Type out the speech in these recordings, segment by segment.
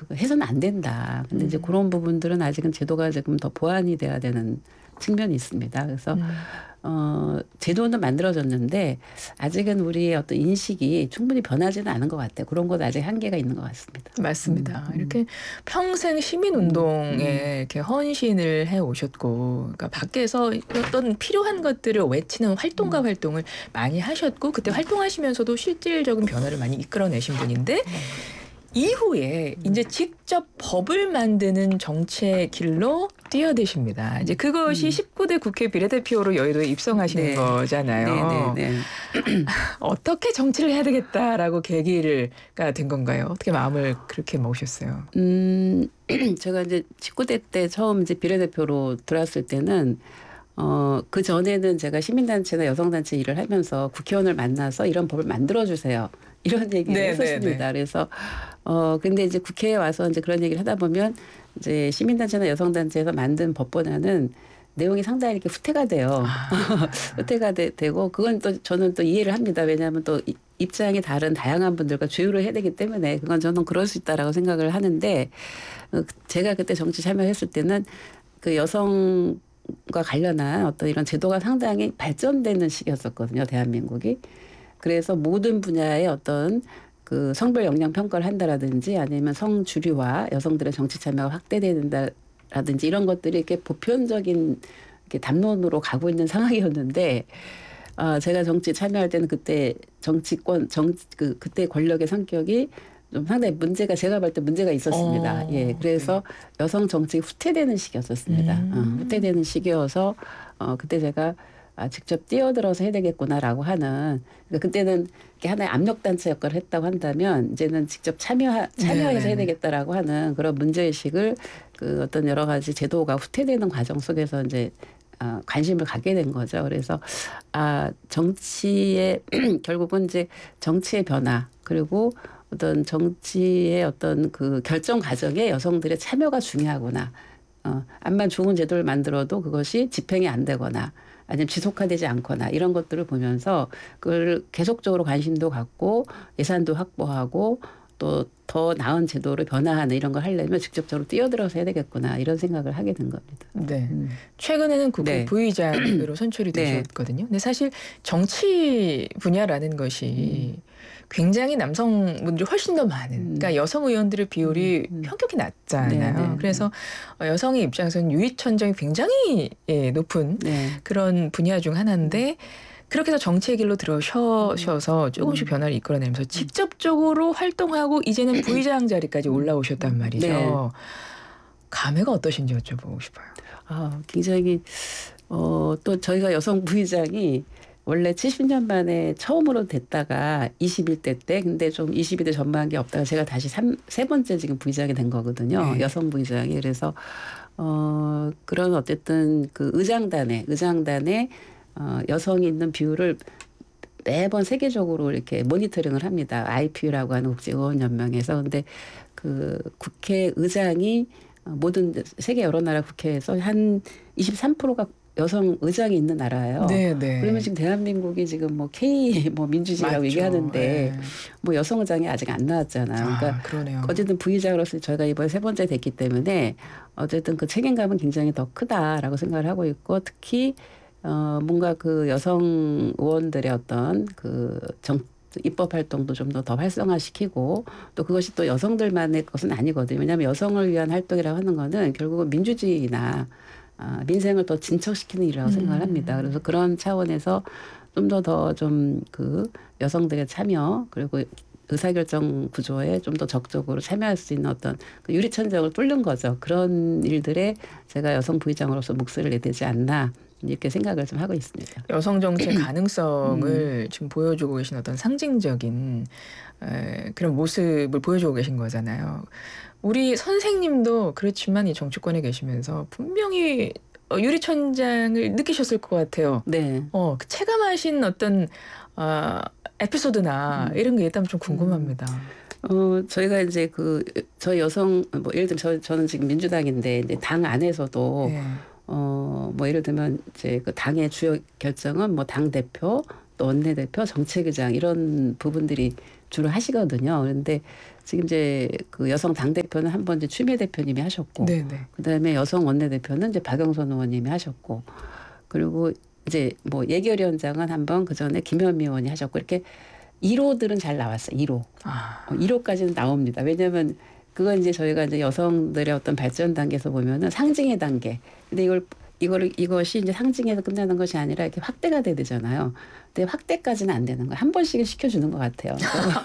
그거 해서는 안 된다. 근데 이제 그런 부분들은 아직은 제도가 조금 더 보완이 돼야 되는 측면이 있습니다. 그래서 제도는 만들어졌는데 아직은 우리의 어떤 인식이 충분히 변하지는 않은 것 같아요. 그런 건 아직 한계가 있는 것 같습니다. 맞습니다. 이렇게 평생 시민운동에 이렇게 헌신을 해 오셨고, 그러니까 밖에서 어떤 필요한 것들을 외치는 활동가 활동을 많이 하셨고, 그때 활동하시면서도 실질적인 변화를 많이 이끌어내신 분인데, 이후에 이제 직접 법을 만드는 정치의 길로 뛰어드십니다. 이제 그것이 19대 국회 비례대표로 여의도에 입성하시는 네. 거잖아요. 네네네. 어떻게 정치를 해야 되겠다라고 계기가 된 건가요? 어떻게 마음을 그렇게 먹으셨어요? 제가 이제 19대 때 처음 이제 비례대표로 들어왔을 때는 그 전에는 제가 시민단체나 여성단체 일을 하면서 국회의원을 만나서 이런 법을 만들어주세요. 이런 얘기를 했었습니다. 그래서 근데 이제 국회에 와서 이제 그런 얘기를 하다 보면 이제 시민단체나 여성단체에서 만든 법보다는 내용이 상당히 이렇게 후퇴가 돼요. 후퇴가 되고 그건 또 저는 또 이해를 합니다. 왜냐하면 또 입장이 다른 다양한 분들과 조율을 해야 되기 때문에 그건 저는 그럴 수 있다라고 생각을 하는데 제가 그때 정치 참여했을 때는 그 여성과 관련한 어떤 이런 제도가 상당히 발전되는 시기였었거든요. 대한민국이. 그래서 모든 분야의 어떤 그 성별 역량 평가를 한다라든지 아니면 성주류와 여성들의 정치 참여가 확대된다라든지 이런 것들이 이렇게 보편적인 이렇게 담론으로 가고 있는 상황이었는데 제가 정치 참여할 때는 그때 정치권 그때 권력의 성격이 좀 상당히 문제가 제가 볼 때 문제가 있었습니다. 예, 그래서 여성 정책이 후퇴되는 시기였었습니다. 후퇴되는 시기여서 그때 제가 직접 뛰어들어서 해야 되겠구나라고 하는 그러니까 그때는 하나의 압력단체 역할을 했다고 한다면 이제는 직접 참여해서 해야 되겠다라고 하는 그런 문제의식을 그 어떤 여러 가지 제도가 후퇴되는 과정 속에서 이제 관심을 갖게 된 거죠. 그래서 정치의 결국은 이제 정치의 변화 그리고 어떤 정치의 어떤 그 결정 과정에 여성들의 참여가 중요하구나. 암만 좋은 제도를 만들어도 그것이 집행이 안 되거나 아니면 지속화되지 않거나 이런 것들을 보면서 그걸 계속적으로 관심도 갖고 예산도 확보하고 또 더 나은 제도로 변화하는 이런 걸 하려면 직접적으로 뛰어들어서 해야 되겠구나 이런 생각을 하게 된 겁니다. 네. 최근에는 국회 부의장으로 선출이 되셨거든요. 근데 사실 정치 분야라는 것이 굉장히 남성분들이 훨씬 더 많은 그러니까 여성 의원들의 비율이 현격히 낮잖아요. 그래서 여성의 입장에서는 유리천정이 굉장히 높은 그런 분야 중 하나인데 그렇게 해서 정치의 길로 들어서셔서 조금씩 변화를 이끌어내면서 직접적으로 활동하고 이제는 부의장 자리까지 올라오셨단 말이죠. 감회가 어떠신지 여쭤보고 싶어요. 굉장히 또 저희가 여성 부의장이 원래 70년 만에 처음으로 됐다가 21대 때 근데 좀 22대 전반기 없다가 제가 다시 세 번째 지금 부의장이 된 거거든요. 여성 부의장이. 그래서 그런 어쨌든 그 의장단에 여성이 있는 비율을 매번 세계적으로 이렇게 모니터링을 합니다. IPU라고 하는 국제의원연맹에서. 근데 그 국회의장이 모든 세계 여러 나라 국회에서 한 23%가 여성 의장이 있는 나라예요. 그러면 지금 대한민국이 지금 뭐 K 민주주의라고 얘기하는데 뭐 여성 의장이 아직 안 나왔잖아요. 그러니까 어쨌든 부의장으로서 저희가 이번에 세 번째 됐기 때문에 어쨌든 그 책임감은 굉장히 더 크다라고 생각을 하고 있고 특히 뭔가 그 여성 의원들의 어떤 그 입법 활동도 좀 더 활성화시키고 또 그것이 또 여성들만의 것은 아니거든요. 왜냐하면 여성을 위한 활동이라고 하는 거는 결국은 민주주의나 민생을 더 진척시키는 일이라고 생각을 합니다. 그래서 그런 차원에서 좀 더 그 여성들의 참여 그리고 의사결정 구조에 좀 더 적극적으로 참여할 수 있는 어떤 그 유리천장을 뚫는 거죠. 그런 일들에 제가 여성 부의장으로서 목소리를 내야 되지 않나 이렇게 생각을 좀 하고 있습니다. 여성 정치의 가능성을 지금 보여주고 계신 어떤 상징적인 그런 모습을 보여주고 계신 거잖아요. 우리 선생님도 그렇지만 이 정치권에 계시면서 분명히 유리천장을 느끼셨을 것 같아요. 그 체감하신 어떤 에피소드나 이런 게 있다면 좀 궁금합니다. 저희가 이제 저희 여성 예를 들면 저는 지금 민주당인데 이제 당 안에서도 뭐 예를 들면 이제 그 당의 주요 결정은 뭐 당 대표 또 원내대표 정책의장 이런 부분들이 주로 하시거든요. 그런데 지금 이제 그 여성 당 대표는 한 번 이제 추미애 대표님이 하셨고, 네네. 그다음에 여성 원내대표는 이제 박영선 의원님이 하셨고, 그리고 이제 뭐 예결위원장은 한 번 그 전에 김현미 의원이 하셨고 이렇게 1호들은 잘 나왔어요. 1호. 1호까지는 나옵니다. 왜냐하면 그건 이제 저희가 이제 여성들의 어떤 발전 단계에서 보면은 상징의 단계. 근데 이것이 이제 상징에서 끝나는 것이 아니라 이렇게 확대가 돼야 되잖아요. 근데 확대까지는 안 되는 거예요. 한 번씩은 시켜주는 것 같아요.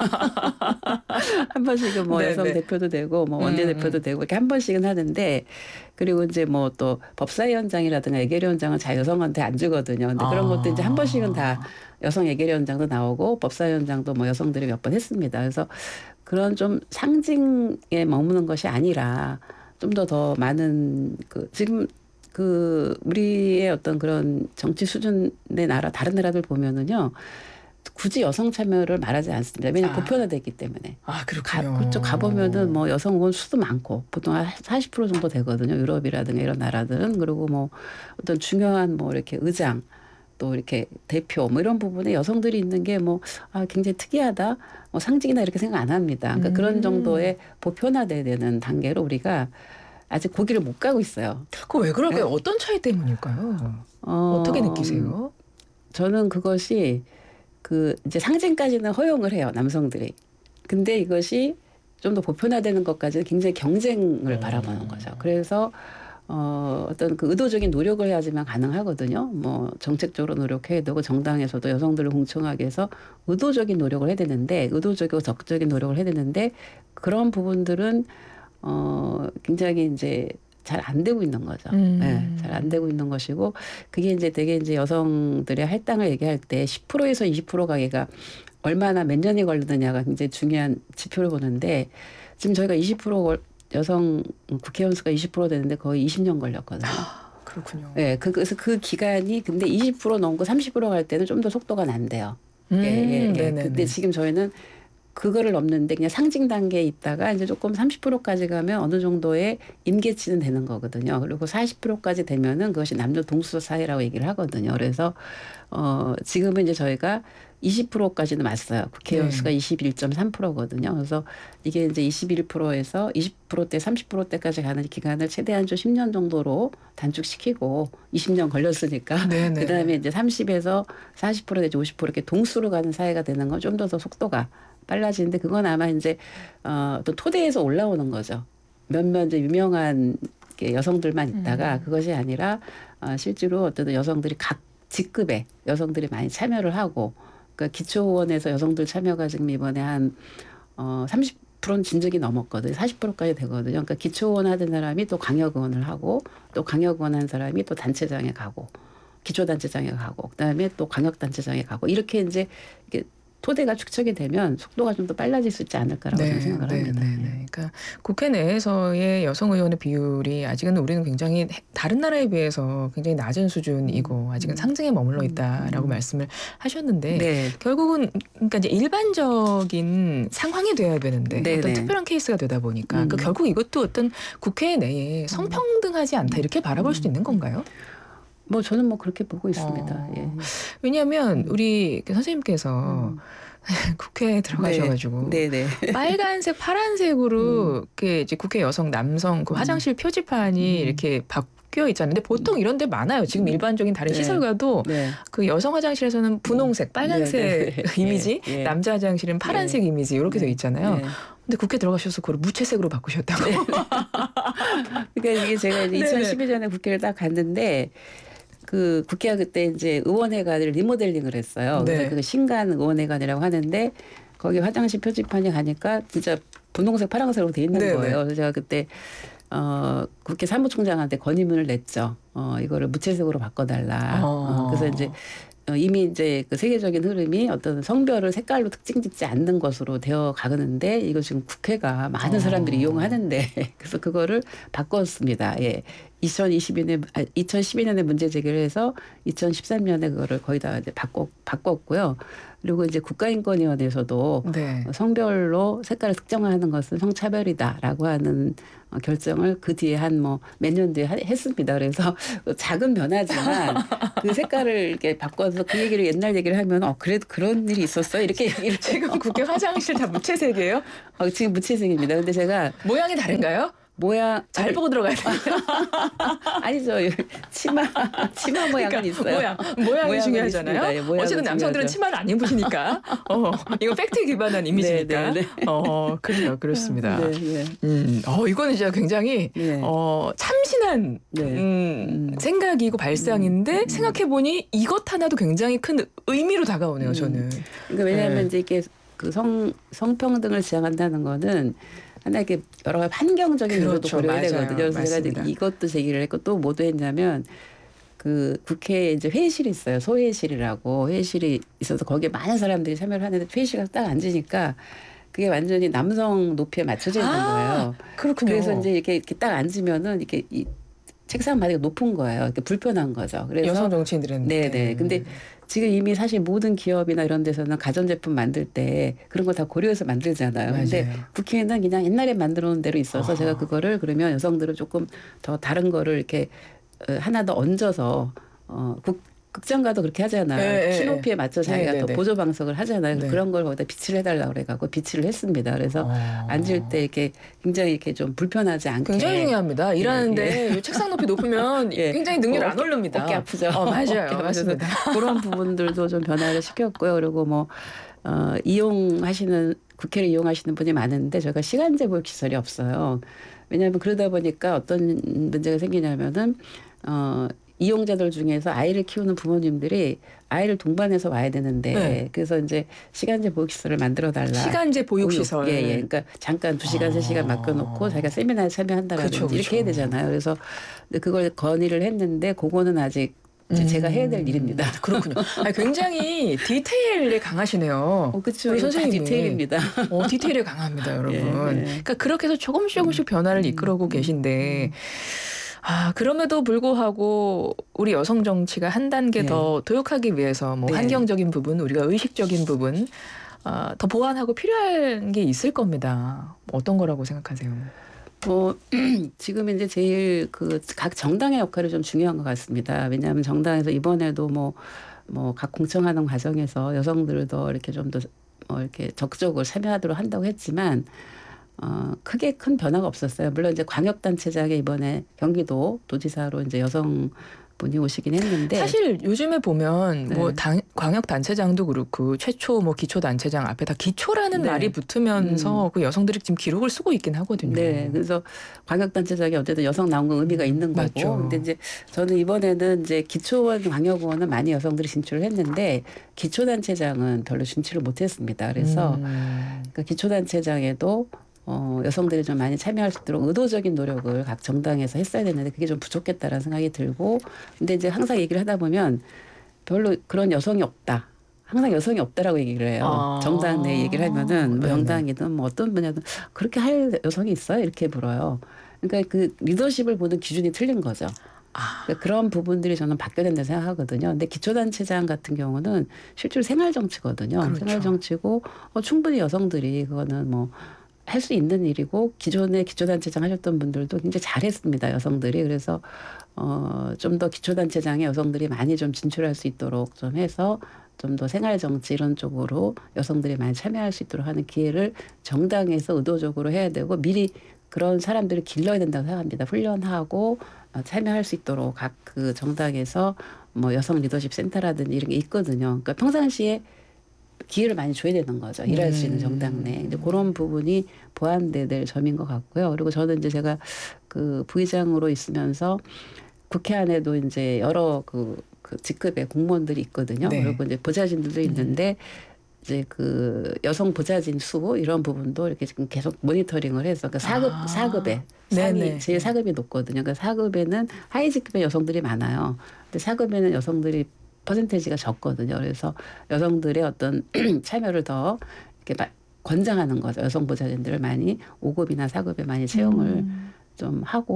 한 번씩은 뭐 네네. 여성 대표도 되고 뭐 원내대표도 되고 이렇게 한 번씩은 하는데 그리고 이제 뭐 또 법사위원장이라든가 예결위원장은 자 여성한테 안 주거든요. 근데 그런 것도 이제 한 번씩은 다 여성 예결위원장도 나오고 법사위원장도 뭐 여성들이 몇 번 했습니다. 그래서 그런 좀 상징에 머무는 것이 아니라 좀 더 많은 그 지금 그 우리의 어떤 그런 정치 수준의 나라 다른 나라들 보면은요 굳이 여성 참여를 말하지 않습니다. 왜냐하면 보편화됐기 때문에. 그렇군요. 그렇죠. 가보면은 뭐 여성 의원 수도 많고 보통 한 40% 정도 되거든요. 유럽이라든가 이런 나라들은. 그리고 뭐 어떤 중요한 뭐 이렇게 의장 또 이렇게 대표 뭐 이런 부분에 여성들이 있는 게 뭐 굉장히 특이하다 뭐 상징이다 이렇게 생각 안 합니다. 그러니까 그런 정도의 보편화돼야 되는 단계로 우리가 아직 거기를 못 가고 있어요. 그거 왜 그럴까요? 네. 어떤 차이 때문일까요? 어떻게 느끼세요? 저는 그것이 그 이제 상징까지는 허용을 해요. 남성들이. 근데 이것이 좀 더 보편화되는 것까지는 굉장히 경쟁을 바라보는 거죠. 그래서 어떤 그 의도적인 노력을 해야지만 가능하거든요. 뭐 정책적으로 노력해야 되고 정당에서도 여성들을 공청하게 해서 의도적인 노력을 해야 되는데 의도적이고 적극적인 노력을 해야 되는데 그런 부분들은 굉장히 이제 잘 안 되고 있는 거죠. 네, 잘 안 되고 있는 것이고 그게 이제 되게 이제 여성들의 할당을 얘기할 때 10%에서 20% 가기가 얼마나 몇 년이 걸리느냐가 굉장히 중요한 지표를 보는데 지금 저희가 20% 여성 국회의원 수가 20% 되는데 거의 20년 걸렸거든요. 그렇군요. 네, 그래서 그 기간이 근데 20% 넘고 30% 갈 때는 좀 더 속도가 난대요. 예. 근데 지금 저희는 그거를 넘는데 그냥 상징 단계에 있다가 이제 조금 30%까지 가면 어느 정도의 임계치는 되는 거거든요. 그리고 40%까지 되면은 그것이 남녀 동수 사회라고 얘기를 하거든요. 그래서 지금은 이제 저희가 20%까지는 왔어요. 국회의원 수가 21.3%거든요. 그래서 이게 이제 21%에서 20%대, 30%대까지 가는 기간을 최대한 좀 10년 정도로 단축시키고 20년 걸렸으니까 그다음에 이제 30에서 40% 내지 50% 이렇게 동수로 가는 사회가 되는 건 좀 더 속도가 빨라지는데 그건 아마 이제 또 토대에서 올라오는 거죠. 몇몇 이제 유명한 여성들만 있다가 그것이 아니라 실제로 어떤 여성들이 각 직급에 여성들이 많이 참여를 하고 그러니까 기초의원에서 여성들 참여가 지금 이번에 한 30%는 진적이 넘었거든요. 40%까지 되거든요. 그러니까 기초의원 하던 사람이 또 광역의원을 하고 또 광역의원 한 사람이 또 단체장에 가고 기초단체장에 가고 그다음에 또 광역단체장에 가고 이렇게 이제 토대가 축적이 되면 속도가 좀 더 빨라질 수 있지 않을까라고 저는 생각을 합니다. 그러니까 국회 내에서의 여성 의원의 비율이 아직은 우리는 굉장히 다른 나라에 비해서 굉장히 낮은 수준이고 아직은 상징에 머물러 있다라고 말씀을 하셨는데 결국은 그러니까 이제 일반적인 상황이 돼야 되는데 어떤 특별한 케이스가 되다 보니까 그러니까 결국 이것도 어떤 국회 내에 성평등하지 않다 이렇게 바라볼 수도 있는 건가요? 뭐 저는 뭐 그렇게 보고 있습니다. 예. 왜냐하면 우리 선생님께서 국회에 들어가셔가지고 빨간색, 파란색으로 이제 국회 여성, 남성 그 화장실 표지판이 이렇게 바뀌어 있잖아요. 근데 보통 이런 데 많아요. 지금 일반적인 다른 시설 가도 그 여성 화장실에서는 분홍색, 빨간색 이미지, 남자 화장실은 파란색 이미지 이렇게 돼 있잖아요. 근데 국회 들어가셔서 그걸 무채색으로 바꾸셨다고. 그러니까 이게 제가 2012년에 국회를 딱 갔는데 그 국회가 그때 이제 의원회관을 리모델링을 했어요. 그래서 그 신간 의원회관이라고 하는데 거기 화장실 표지판이 가니까 진짜 분홍색, 파란색으로 돼 있는 거예요. 그래서 제가 그때 국회 사무총장한테 건의문을 냈죠. 이거를 무채색으로 바꿔달라. 그래서 이제 이미 이제 그 세계적인 흐름이 어떤 성별을 색깔로 특징 짓지 않는 것으로 되어 가는데 이거 지금 국회가 많은 사람들이 이용하는데 그래서 그거를 바꿨습니다. 예. 2012년에 문제 제기를 해서 2013년에 그거를 거의 다 이제 바꿨고요. 그리고 이제 국가인권위원회에서도 네. 성별로 색깔을 특정하는 것은 성차별이다라고 하는 결정을 그 뒤에 한 뭐 몇 년 뒤에 했습니다. 그래서 작은 변화지만 그 색깔을 이렇게 바꿔서 그 얘기를 옛날 얘기를 하면 그래도 그런 일이 있었어 이렇게 얘기를 지금 국회 화장실 다 무채색이에요? 지금 무채색입니다. 근데 제가 모양이 다른가요? 모양 잘 보고 들어가야 돼요. 아니죠. 치마 모양은 그러니까 있어요. 모양이 중요하잖아요. 있습니다. 예, 모양은 어쨌든 남성들은 중요하죠. 치마를 안 입으시니까. 이거 팩트에 기반한 이미지니까. 네. 그래요. 그렇습니다. 네. 이거는 진짜 굉장히 네. 참신한 네. 생각이고 발상인데 생각해보니 이것 하나도 굉장히 큰 의미로 다가오네요. 저는. 그러니까 왜냐하면 이제 이게 그 성평등을 지향한다는 거는 하나 이렇게 여러 가지 환경적인 요소도 그렇죠. 고려해야 맞아요. 되거든요. 그래서 맞습니다. 제가 이것도 제기를 했고 또 뭐도 했냐면 그 국회에 이제 회의실이 있어요. 소회의실이라고 회의실이 있어서 거기에 많은 사람들이 참여를 하는데 회의실에 딱 앉으니까 그게 완전히 남성 높이에 맞춰져 있는 거예요. 그렇군요. 그래서 이제 이렇게 딱 앉으면은 이렇게 이 책상 바닥이 높은 거예요. 이렇게 불편한 거죠. 그래서 여성 정치인들은. 네네. 근데 지금 이미 사실 모든 기업이나 이런 데서는 가전제품 만들 때 그런 거 다 고려해서 만들잖아요. 근데 국회는 그냥 옛날에 만들어 놓은 대로 있어서 제가 그거를 그러면 여성들은 조금 더 다른 거를 이렇게 하나 더 얹어서 극장가도 그렇게 하잖아요. 키 높이에 맞춰 자기가 더 보조 방석을 하잖아요. 네. 그런 걸 거기다 비치를 해달라고 그래갖고 비치를 했습니다. 그래서 앉을 때 이렇게 굉장히 이렇게 좀 불편하지 않게. 굉장히 중요합니다. 일하는데 책상 높이 높으면 굉장히 능률 안 오릅니다. 어깨 아프죠. 맞아요. 맞습니다. 그런 부분들도 좀 변화를 시켰고요. 그리고 뭐 국회를 이용하시는 분이 많은데 저희가 시간제 보육 시설이 없어요. 왜냐하면 그러다 보니까 어떤 문제가 생기냐면은 이용자들 중에서 아이를 키우는 부모님들이 아이를 동반해서 와야 되는데 그래서 이제 시간제 보육시설을 만들어 달라. 시간제 보육시설. 예. 그러니까 잠깐 2시간, 3시간 맡겨놓고 자기가 세미나에 참여한다라든지 그렇죠. 이렇게 해야 되잖아요. 그래서 그걸 건의를 했는데 그거는 아직 이제 제가 해야 될 일입니다. 그렇군요. 굉장히 디테일에 강하시네요. 그렇죠. 우리 선생님이. 디테일입니다. 디테일에 강합니다, 여러분. 그러니까 그렇게 해서 조금씩 변화를 이끌어오고 계신데 그럼에도 불구하고 우리 여성 정치가 한 단계 더 도약하기 위해서 뭐 환경적인 부분, 우리가 의식적인 부분 더 보완하고 필요한 게 있을 겁니다. 어떤 거라고 생각하세요? 지금 이제 제일 각 정당의 역할이 좀 중요한 것 같습니다. 왜냐하면 정당에서 이번에도 뭐 각 공청하는 과정에서 여성들을 더 이렇게 좀 더 이렇게 적극적으로 참여하도록 한다고 했지만 크게 큰 변화가 없었어요. 물론 이제 광역단체장에 이번에 경기도 도지사로 이제 여성분이 오시긴 했는데 사실 요즘에 보면 뭐 광역단체장도 그렇고 최초 뭐 기초단체장 앞에 다 기초라는 말이 붙으면서 그 여성들이 지금 기록을 쓰고 있긴 하거든요. 네, 그래서 광역단체장이 어쨌든 여성 나온 건 의미가 있는 거고. 맞죠. 근데 이제 저는 이번에는 이제 기초원 광역의원은 많이 여성들이 진출을 했는데 기초단체장은 별로 진출을 못했습니다. 그래서 그 기초단체장에도 여성들이 좀 많이 참여할 수 있도록 의도적인 노력을 각 정당에서 했어야 되는데 그게 좀 부족했다라는 생각이 들고 근데 이제 항상 얘기를 하다 보면 별로 그런 여성이 없다. 항상 여성이 없다라고 얘기를 해요. 정당 내 얘기를 하면은 뭐 정당이든 뭐 어떤 분야든 그렇게 할 여성이 있어요? 이렇게 물어요. 그러니까 그 리더십을 보는 기준이 틀린 거죠. 그러니까 그런 부분들이 저는 바뀌어야 된다고 생각하거든요. 근데 기초단체장 같은 경우는 실제로 생활정치거든요. 그렇죠. 생활정치고 충분히 여성들이 그거는 뭐 할 수 있는 일이고 기존에 기초단체장 하셨던 분들도 굉장히 잘했습니다. 여성들이. 그래서 좀 더 기초단체장에 여성들이 많이 좀 진출할 수 있도록 좀 해서 좀 더 생활정치 이런 쪽으로 여성들이 많이 참여할 수 있도록 하는 기회를 정당에서 의도적으로 해야 되고 미리 그런 사람들을 길러야 된다고 생각합니다. 훈련하고 참여할 수 있도록 각 그 정당에서 뭐 여성 리더십 센터라든지 이런 게 있거든요. 그러니까 평상시에 기회를 많이 줘야 되는 거죠. 일할 수 있는 정당 내. 이제 그런 부분이 보완돼야 될 점인 것 같고요. 그리고 저는 이제 제가 그 부의장으로 있으면서 국회 안에도 이제 여러 그 직급의 공무원들이 있거든요. 그리고 이제 보좌진들도 있는데 이제 그 여성 보좌진 수 이런 부분도 이렇게 지금 계속 모니터링을 해서 그 4급에 제일 4급이 높거든요. 그러니까 4급에는 하위 직급의 여성들이 많아요. 근데 4급에는 여성들이 퍼센테이지가 적거든요. 그래서 여성들의 어떤 참여를 더 이렇게 권장하는 거죠. 여성 보좌진들을 많이 5급이나 4급에 많이 채용을 좀 하고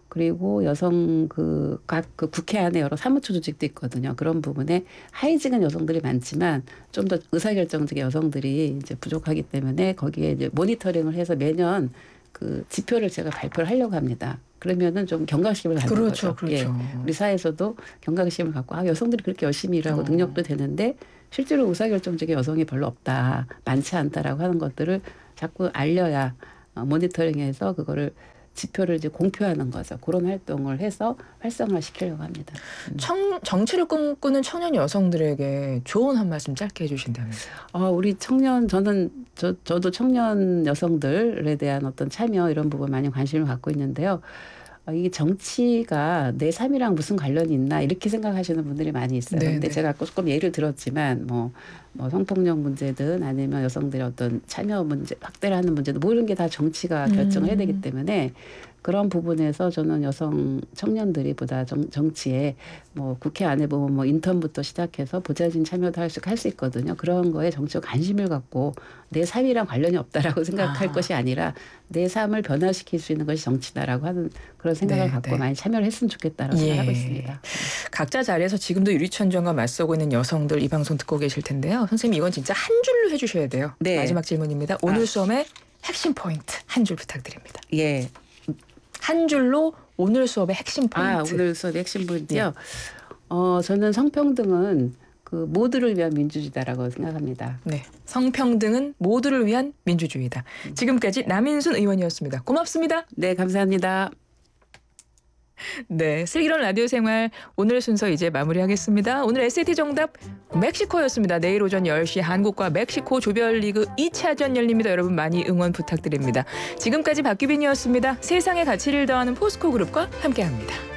그리고 여성 각 국회 안에 여러 사무처 조직도 있거든요. 그런 부분에 하위직은 여성들이 많지만 좀 더 의사결정직의 여성들이 이제 부족하기 때문에 거기에 이제 모니터링을 해서 매년 그 지표를 제가 발표를 하려고 합니다. 그러면은 좀 경각심을 갖는 그렇죠, 거죠. 그렇죠. 예. 우리 사회에서도 경각심을 갖고 여성들이 그렇게 열심히 일하고 능력도 되는데 실제로 의사결정직의 여성이 별로 없다, 많지 않다라고 하는 것들을 자꾸 알려야 모니터링해서 그거를 지표를 이제 공표하는 거죠. 그런 활동을 해서 활성화시키려고 합니다. 정치를 꿈꾸는 청년 여성들에게 조언 한 말씀 짧게 해주신다면서요. 우리 저도 청년 여성들에 대한 어떤 참여 이런 부분 많이 관심을 갖고 있는데요. 이게 정치가 내 삶이랑 무슨 관련이 있나 이렇게 생각하시는 분들이 많이 있어요. 그런데 제가 아까 조금 예를 들었지만 뭐 성폭력 문제든 아니면 여성들의 어떤 참여 문제 확대를 하는 문제든 모든 게 다 정치가 결정을 해야 되기 때문에 그런 부분에서 저는 여성 청년들이 보다 정치에 뭐 국회 안에 보면 뭐 인턴부터 시작해서 보좌진 참여도 할 수 있거든요. 그런 거에 정치에 관심을 갖고 내 삶이랑 관련이 없다라고 생각할 것이 아니라 내 삶을 변화시킬 수 있는 것이 정치다라고 하는 그런 생각을 갖고 많이 참여를 했으면 좋겠다라고 생각하고 있습니다. 각자 자리에서 지금도 유리천정과 맞서고 있는 여성들 이 방송 듣고 계실 텐데요. 선생님 이건 진짜 한 줄로 해주셔야 돼요. 네. 마지막 질문입니다. 오늘 수업의 핵심 포인트 한 줄 부탁드립니다. 예. 한 줄로 오늘 수업의 핵심 포인트. 오늘 수업의 핵심 포인트요. 저는 성평등은 그 모두를 위한 민주주의다라고 생각합니다. 네, 성평등은 모두를 위한 민주주의다. 지금까지 남인순 의원이었습니다. 고맙습니다. 네, 감사합니다. 네, 슬기로운 라디오 생활 오늘 순서 이제 마무리하겠습니다. 오늘 SAT 정답 멕시코였습니다. 내일 오전 10시 한국과 멕시코 조별리그 2차전 열립니다. 여러분 많이 응원 부탁드립니다. 지금까지 박규빈이었습니다. 세상의 가치를 더하는 포스코 그룹과 함께합니다.